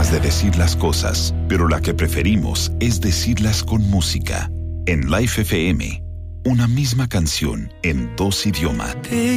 formas de decir las cosas, pero la que preferimos es decirlas con música. En Life FM, una misma canción en 2 idiomas.